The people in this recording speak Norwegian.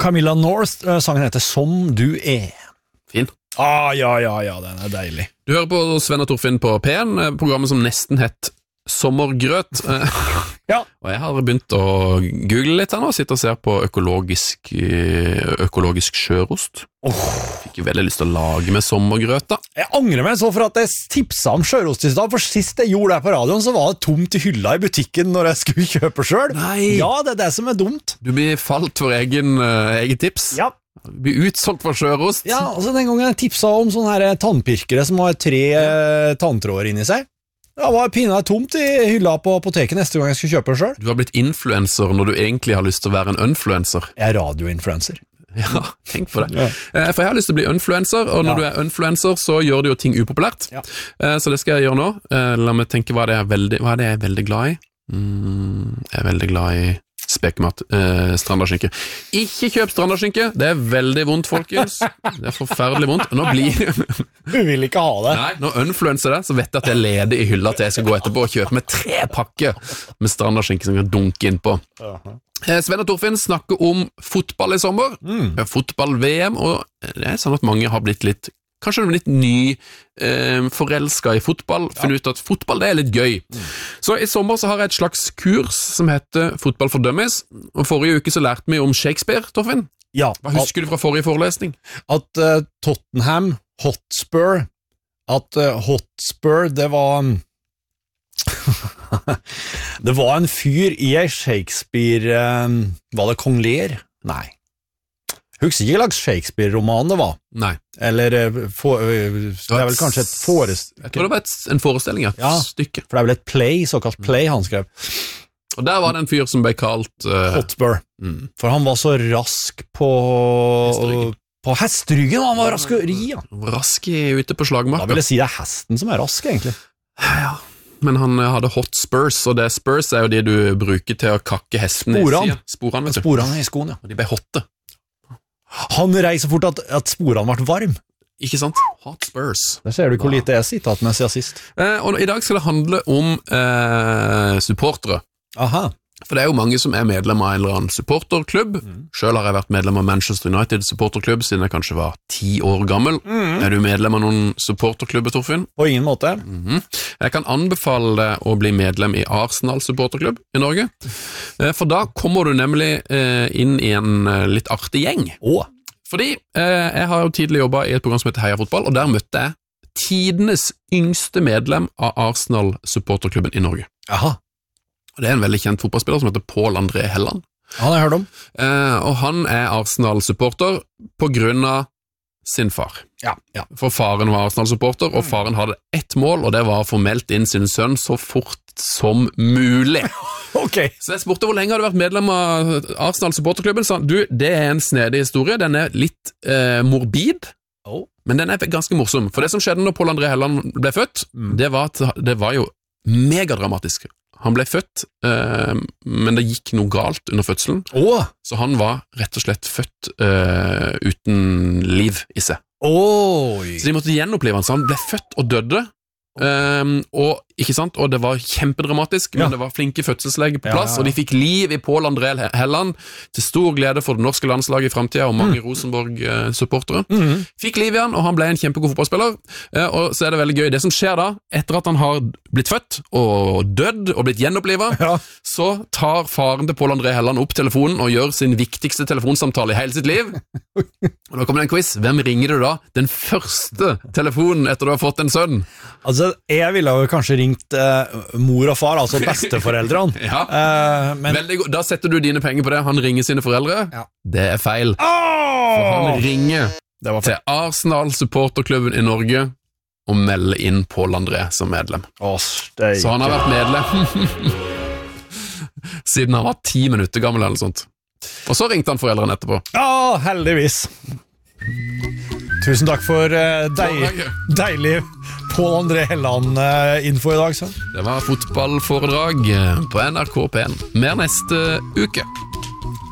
Camilla North, sangen heter Som du er. Fin. Ja, den deilig. Du hører på Sven og Torfinn på P1, programmet som nesten hett Sommergrøt. Ja. Og jeg har begynt å google litt her nå, sitte og se på økologisk sjørost. Fikk jo veldig lyst til å lage med sommergrøt da. Jeg angrer meg så for at jeg tipsa om sjørost i sted, for sist jeg gjorde det på radioen, så var det tomt i hylla i butikken når jeg skulle kjøpe selv. Nei. Ja, det er det som er dumt. Du blir falt for eget tips. Ja. Du blir utsolgt for sjørost. Ja, altså den gangen jeg tipsa om sånne her tannpirkere som har 3 tanntråder inni seg. Det var pinadø tomt i hylla på apoteket neste gang jeg skulle kjøpe det selv. Du har blitt influencer når du egentlig har lyst til å være en unfluencer. Jeg er radioinfluencer. Ja, tenk på det. For jeg har lyst til å bli influencer, og når du er influencer, så gjør du jo ting upopulært. Ja. Så det skal jeg gjøre nå. La meg tenke hva er det jeg er veldig glad i. Jeg er veldig glad i spekemat, strandaskinke. Ikke kjøp strandaskinke, det er veldig vondt, folkens. Det er forferdelig vondt. Nå Du vil ikke ha det. Nei, når influencer det, så vet jeg at jeg leder i hylla til jeg skal gå etterpå og kjøpe med 3 pakker med strandaskinke som kan dunke inn på. Sven og Torfinn snakker om fotball i sommer. Fotball-VM, og det er sånn at mange har blitt kanskje litt ny forelsket i fotball, funnet ut at fotball det er litt gøy. Så i sommer så har jeg et slags kurs som heter Fotball for Dummies, og forrige uke så lærte vi om Shakespeare, Torfinn. Ja. Hva husker du fra forrige forelesning? At Tottenham Hotspur, det var det var en fyr i en Shakespeare, var det Kong Lear? Nei. Husker ikke hva slags Shakespeare-roman det var. Nei. Eller, det er vel kanskje et forestilling. Jeg tror det var en forestilling, et stykke. For det er vel et play, såkalt play han skrev. Og der var det en fyr som ble kalt Hotspur. For han var så rask på hestryggen, han var rask å ri. Rask ute på slagmarka. Da vil jeg si det er hesten som er rask, egentlig. Ja, men han hadde hot spurs, og det spurs er jo de du bruker til å kakke hestene i siden. Sporene, vet du. Sporene i skoen, ja. Og de ble hotte. Han reiser fort at sporene ble varm. Ikke sant? Hot spurs. Der ser du hvor lite jeg sitter med siden sist. Og i dag skal det handle om supportere. Aha. For det er jo mange som er medlem av en eller annen supporterklubb. Selv har jeg vært medlem av Manchester United supporterklubb siden jeg kanskje var 10 år gammel. Er du medlem av noen supporterklubber, Torfinn? På ingen måte. Jeg kan anbefale deg å bli medlem i Arsenal supporterklubb i Norge. For da kommer du nemlig inn i en litt artig gjeng. Fordi jeg har jo tidlig jobbet i et program som heter Heia Fotball, og der møtte jeg tidenes yngste medlem av Arsenal supporterklubben i Norge. Aha. Og det er en veldig kjent fotballspiller som heter Pål André Helland. Han har jeg hørt om. Og han er Arsenal-supporter på grunn av sin far. Ja. For faren var Arsenal-supporter, og faren hadde ett mål, og det var å få meldt inn sin sønn så fort som mulig. Okay. Så jeg spurte hvor lenge hadde vært medlem av Arsenal-supporterklubben. Så du, det er en snedig historie, den er litt morbid, men den er ganske morsom. For det som skjedde når Pål André Helland ble født, det var jo megadramatisk. Han ble født, men det gikk noe galt under fødselen, så han var rett og slett født uten liv i seg. Så de måtte gjenopplive han, så han ble født og døde, og det var kjempedramatisk, men det var flinke fødselsleger på plass, og de fikk liv i Pål André Helland, til stor glede for det norske landslaget i fremtiden, og mange Rosenborg-supportere. Fikk liv i han, og han ble en kjempegod fotballspiller, og så er det veldig gøy. Det som skjer da, etter at han har blitt født, og dødd, og blitt gjenopplivet, så tar faren til Pål André Helland opp telefonen, og gjør sin viktigste telefonsamtale i hele sitt liv. Og da kommer det en quiz. Hvem ringer du da? Den første telefonen etter du har fått en sønn. Altså, jeg ville jo kanskje ringt mor og far, altså besteforeldrene. Men da setter du dine penger på det. Han ringer sine foreldre. Det er feil. For han ringer til Arsenal supporterklubben i Norge og melder inn Pål André som medlem. Så han har vært medlem siden han var 10 minutter gammel eller sånt. Og så ringte han foreldrene etterpå. Heldigvis. Tusen takk for deilig Pål André Helland-info i dag. Så. Det var fotballforedrag på NRK P1. Mer neste uke.